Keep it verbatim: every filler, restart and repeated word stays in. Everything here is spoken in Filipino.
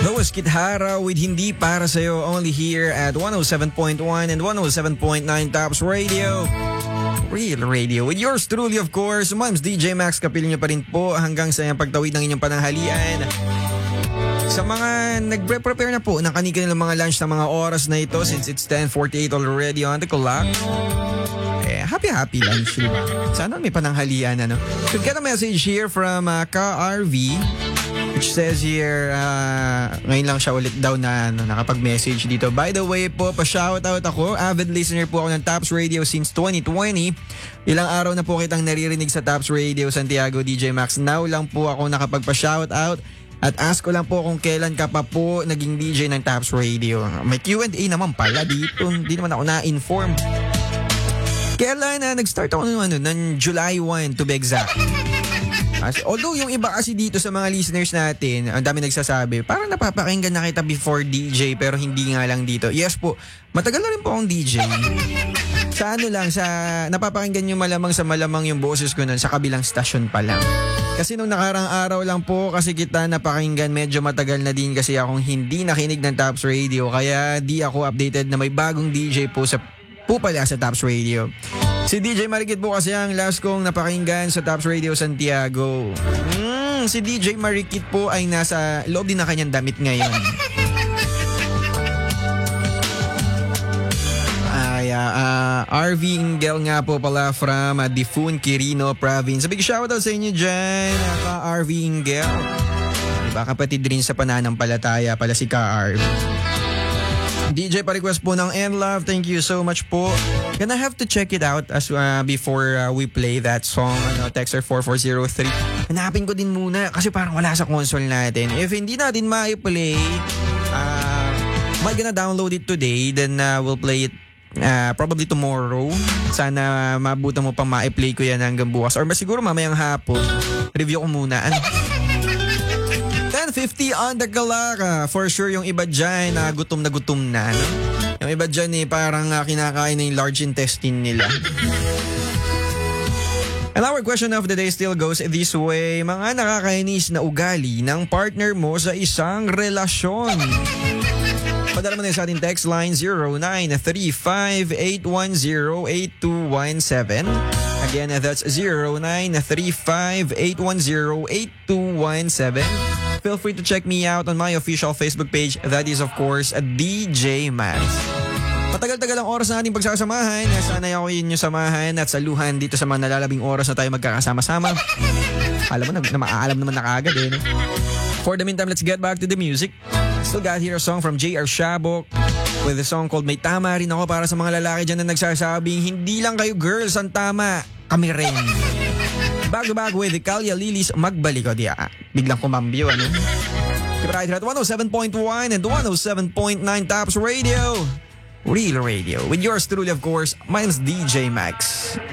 Lois Kithara with Hindi Para Sa'yo, only here at one oh seven point one and one oh seven point nine Tops Radio. Real Radio. With yours truly, of course, Mom's D J Max, kapiling niyo pa rin po hanggang sa pagtawid ng inyong pananghalian. Sa mga nagpre-prepare na po ng kanilang mga lunch ng mga oras na ito, since it's ten forty-eight already on the clock, eh, happy-happy lunch, di ba? Sana may pananghalian, ano? Could get a message here from uh, Ka R V, which says here, uh, ngayon lang siya ulit daw na ano, nakapag-message dito. By the way po, pa-shoutout ako. Avid listener po ako ng Tops Radio since twenty twenty. Ilang araw na po kitang naririnig sa Tops Radio, Santiago D J Max. Now lang po ako nakapagpa-shoutout. At ask ko lang po kung kailan ka pa po naging D J ng Tops Radio. May Q and A naman pala dito. Hindi naman ako na-inform. Kailan na uh, nag-start ako ng, ano, ng July first to be exact. As, although yung iba kasi dito sa mga listeners natin, ang dami nagsasabi, parang napapakinggan na kita before D J pero hindi nga lang dito. Yes po, matagal na rin po akong D J. Sa ano lang, sa napapakinggan nyo malamang sa malamang yung boses ko nun sa kabilang stasyon pa lang. Kasi nung nakarang araw lang po kasi kita napakinggan, medyo matagal na din kasi akong hindi nakinig ng Tops Radio. Kaya di ako updated na may bagong D J po sa po pala sa Tops Radio. Si D J Marikit po kasi ang last kong napakinggan sa Tops Radio Santiago. Mm, si D J Marikit po ay nasa loob din na kanyang damit ngayon. Ay, uh, R V Ingel nga po pala from uh, Difun, Quirino Province. Big shoutout sa inyo dyan, Ka R V Ingel. Diba, kapatid rin sa pananampalataya pala si Ka R V. D J pa-request po ng End Love. Thank you so much po. Gonna have to check it out as uh, before uh, we play that song. Ano, Texter four four zero three. Hanapin ko din muna kasi parang wala sa console natin. If hindi natin ma-play, uh, I'm gonna download it today. Then uh, we'll play it uh, probably tomorrow. Sana mabutan mo pang ma-play ko yan hanggang bukas. Or siguro mamayang hapon. Review ko muna. Ano? ten fifty on the clock. Uh, for sure yung iba dyan na uh, gutom na gutom na. No? Yung iba dyan eh parang uh, kinakain na yung large intestine nila. And our question of the day still goes this way. Mga nakakainis na ugali ng partner mo sa isang relasyon. Padala mo na sa ating text line zero nine three five eight one zero eight two one seven. Again, that's zero nine three five eight one zero eight two one seven. Feel free to check me out on my official Facebook page. That is, of course, a D J Max. Matagal-tagal ang oras na ating pagsasamahan. Sana ako yun yung samahan at saluhan dito sa mga nalalabing oras na tayo magkakasama-sama. Alam mo, na, na maaalam naman na kagad eh. No? For the meantime, let's get back to the music. Still got here a song from J R Shabok with a song called May Tama Rin Ako, para sa mga lalaki dyan na nagsasabing hindi lang kayo girls ang tama, kami rin. Bago-bago with Kalia Lilis, Magbalik. O di ah, biglang kumambyo, ano? Keep right here at one oh seven point one and one oh seven point nine Tops Radio. Real Radio. With yours truly, of course, my name's D J Max.